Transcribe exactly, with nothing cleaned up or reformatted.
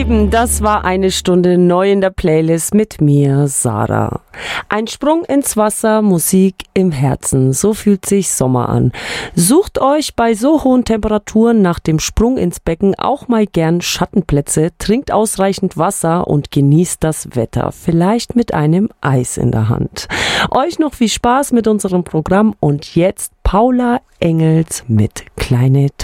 Lieben, das war eine Stunde neu in der Playlist mit mir, Sarah. Ein Sprung ins Wasser, Musik im Herzen, so fühlt sich Sommer an. Sucht euch bei so hohen Temperaturen nach dem Sprung ins Becken auch mal gern Schattenplätze, trinkt ausreichend Wasser und genießt das Wetter, vielleicht mit einem Eis in der Hand. Euch noch viel Spaß mit unserem Programm und jetzt Paula Engels mit Kleine